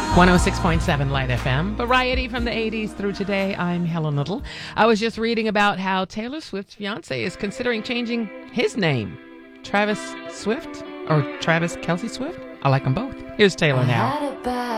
106.7 Light FM. Variety from the 80s through today. I'm Helen Little. I was just reading about how Taylor Swift's fiance is considering changing his name. Travis Swift or Travis Kelce Swift? I like them both. Here's Taylor now.